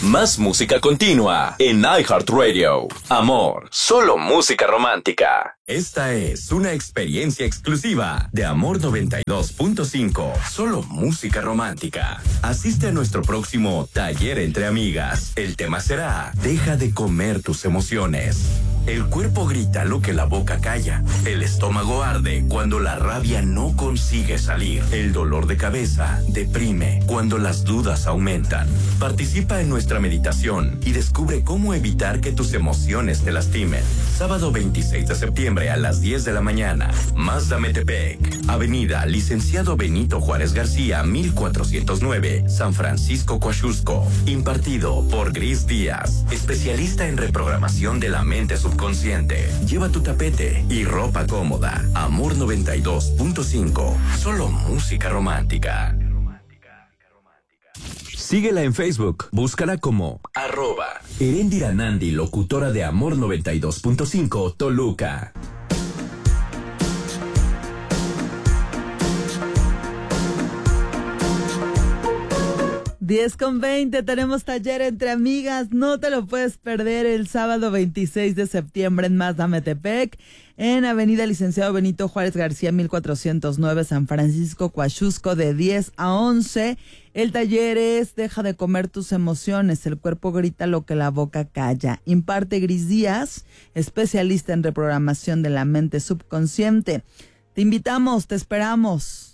Más música continua en iHeartRadio. Amor, solo música romántica. Esta es una experiencia exclusiva de Amor 92.5. Solo música romántica. Asiste a nuestro próximo taller entre amigas. El tema será: deja de comer tus emociones. El cuerpo grita lo que la boca calla. El estómago arde cuando la rabia no consigue salir. El dolor de cabeza deprime cuando las dudas aumentan. Participa en nuestra meditación y descubre cómo evitar que tus emociones te lastimen. Sábado 26 de septiembre a las 10 de la mañana. Mazda Metepec. Avenida Licenciado Benito Juárez García, 1409, San Francisco, Coaxusco. Impartido por Gris Díaz, especialista en reprogramación de la mente subconsciente. Lleva tu tapete y ropa cómoda. Amor 92.5. Solo música romántica. Síguela en Facebook. Búscala como @Erendira Nandi, locutora de Amor 92.5 Toluca. 10:20, tenemos taller entre amigas, no te lo puedes perder el sábado 26 de septiembre en Mazda Metepec, en Avenida Licenciado Benito Juárez García, 1409, San Francisco, Coaxusco, de 10 a 11. El taller es Deja de comer tus emociones, el cuerpo grita lo que la boca calla. Imparte Gris Díaz, especialista en reprogramación de la mente subconsciente. Te invitamos, te esperamos.